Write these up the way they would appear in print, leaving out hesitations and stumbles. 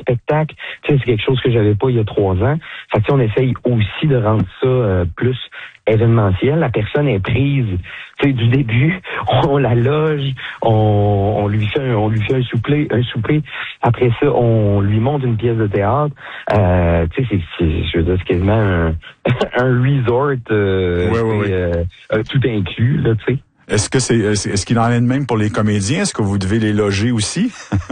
spectacle. Tu sais, c'est quelque chose que j'avais pas il y a 3 ans. Fait que on essaye aussi de rendre ça plus événementiel. La personne est prise, tu sais, du début, on la loge, on lui fait un souper. Après ça, on lui montre une pièce de théâtre. Tu sais, je veux dire, c'est quasiment un resort, tout inclus, là, tu sais. Est-ce qu'il en est de même pour les comédiens? Est-ce que vous devez les loger aussi?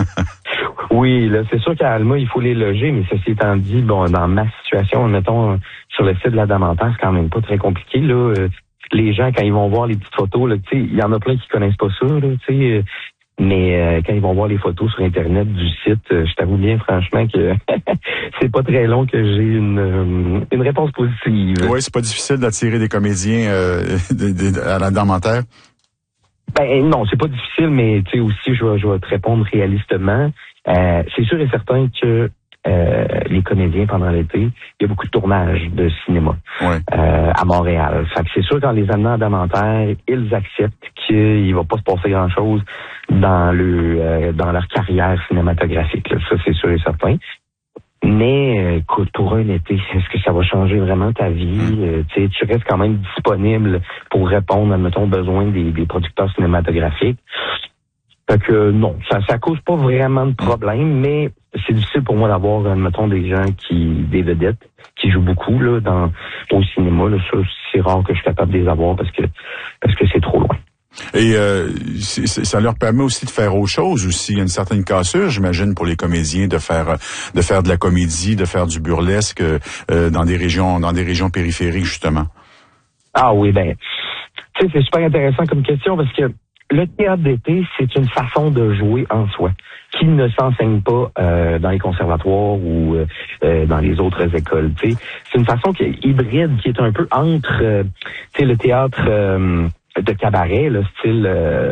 Oui, là, c'est sûr qu'à Alma, il faut les loger, mais ceci étant dit, bon, dans ma situation, mettons, sur le site de la Damentaire, c'est quand même pas très compliqué, là. Les gens, quand ils vont voir les petites photos, là, tu sais, il y en a plein qui connaissent pas ça, là, tu sais. Mais quand ils vont voir les photos sur Internet du site, je t'avoue bien franchement que c'est pas très long que j'ai une réponse positive. Oui, c'est pas difficile d'attirer des comédiens à la Damentaire. Ben non, c'est pas difficile, mais tu sais aussi, je vais te répondre réalistement. C'est sûr et certain que les comédiens pendant l'été, il y a beaucoup de tournages de cinéma à Montréal. Fait que c'est sûr qu'en les amenant à Damentaire, ils acceptent qu'il va pas se passer grand-chose dans leur carrière cinématographique. Là. Ça, c'est sûr et certain. Mais écoute, pour un été, est-ce que ça va changer vraiment ta vie? Tu restes quand même disponible pour répondre, admettons, aux besoins des producteurs cinématographiques. Fait que non, ça cause pas vraiment de problème, mais c'est difficile pour moi d'avoir, admettons, des vedettes qui jouent beaucoup là au cinéma. Là, ça, c'est rare que je suis capable de les avoir parce que c'est trop loin. Et ça leur permet aussi de faire autre chose aussi. Il y a une certaine cassure, j'imagine, pour les comédiens de faire de la comédie, de faire du burlesque dans des régions périphériques, justement. Ah oui, ben, tu sais, c'est super intéressant comme question parce que le théâtre d'été, c'est une façon de jouer en soi qui ne s'enseigne pas dans les conservatoires ou dans les autres écoles. Tu sais, c'est une façon qui est hybride, qui est un peu entre tu sais, le théâtre de cabaret, le style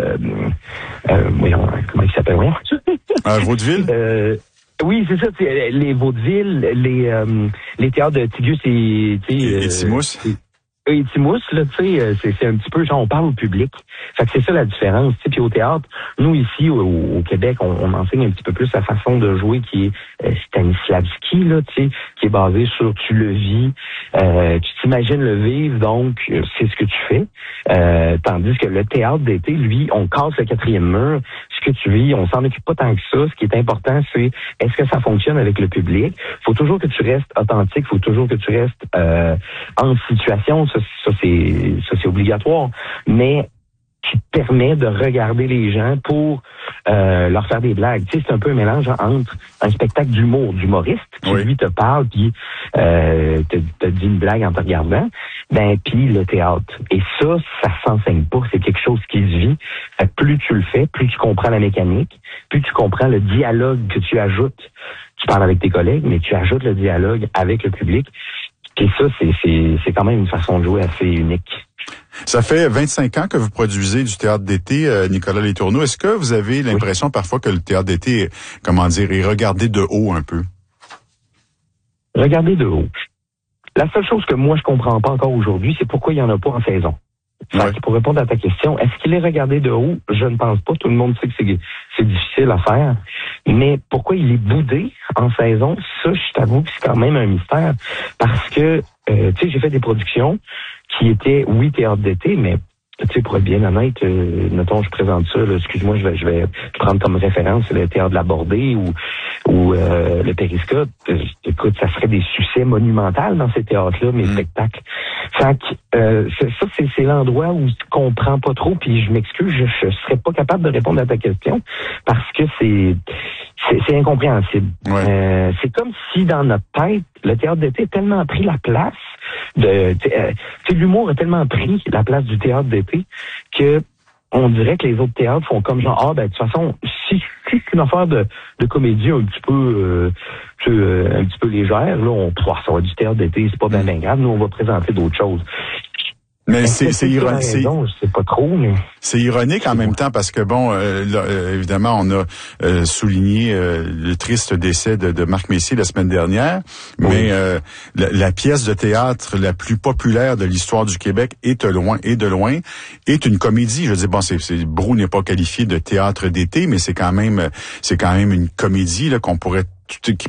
voyons, comment il s'appelle, voyons? Vaudeville? Oui, c'est ça, les vaudevilles, les théâtres de Tigus et Timousse. Et Timousse, là, tu sais, c'est un petit peu genre on parle au public. Fait que c'est ça la différence. Tu sais, puis au théâtre, nous ici au Québec, on enseigne un petit peu plus la façon de jouer qui est Stanislavski, là, tu sais, qui est basé sur tu le vis, tu t'imagines le vivre, donc c'est ce que tu fais. Tandis que le théâtre d'été, lui, on casse le 4e mur. Ce que tu vis, on s'en occupe pas tant que ça. Ce qui est important, c'est est-ce que ça fonctionne avec le public? Faut toujours que tu restes authentique, faut toujours que tu restes en situation. Ça c'est obligatoire. Mais qui te permet de regarder les gens pour leur faire des blagues. Tu sais, c'est un peu un mélange entre un spectacle d'humoriste qui lui te parle puis te dit une blague en te regardant, puis le théâtre. Et ça s'enseigne pas, c'est quelque chose qui se vit. Fait que plus tu le fais, plus tu comprends la mécanique, plus tu comprends le dialogue que tu ajoutes. Tu parles avec tes collègues, mais tu ajoutes le dialogue avec le public. Et ça, c'est quand même une façon de jouer assez unique. Ça fait 25 ans que vous produisez du théâtre d'été, Nicolas Letourneau. Est-ce que vous avez l'impression parfois que le théâtre d'été, est regardé de haut un peu? Regardé de haut. La seule chose que moi je comprends pas encore aujourd'hui, c'est pourquoi il y en a pas en saison. Pour répondre à ta question, est-ce qu'il est regardé de haut? Je ne pense pas. Tout le monde sait que c'est difficile à faire. Mais pourquoi il est boudé en saison? Ça, je t'avoue que c'est quand même un mystère. Parce que, tu sais, j'ai fait des productions qui étaient, oui, théâtre d'été, mais tu sais, pour être bien honnête, mettons, je présente ça, là, excuse-moi, je vais prendre comme référence le théâtre de la Bordée ou le Périscope. Écoute, ça serait des succès monumentaux dans ces théâtres-là, mes spectacles. Fait que ça, c'est l'endroit où je comprends pas trop, puis je m'excuse, je serais pas capable de répondre à ta question parce que c'est incompréhensible. C'est comme si dans notre tête, le théâtre d'été a tellement pris la place l'humour a tellement pris la place du théâtre d'été que on dirait que les autres théâtres font comme genre de toute façon si c'est une affaire de comédie un petit peu légère, là ça va du théâtre d'été, c'est pas bien grave, nous on va présenter d'autres choses. Mais c'est ironique. Je sais pas trop, mais c'est ironique en même temps parce que évidemment, on a souligné le triste décès de Marc Messier la semaine dernière, mais la pièce de théâtre la plus populaire de l'histoire du Québec est de loin une comédie. Je veux dire, Brou n'est pas qualifié de théâtre d'été, mais c'est quand même une comédie là qui